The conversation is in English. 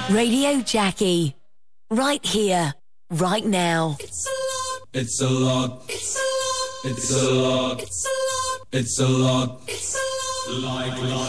Radio Jackie. Right here, right now. It's a lot. It's a lot. It's a lot. It's a lot. It's a lot. It's a lot. Like.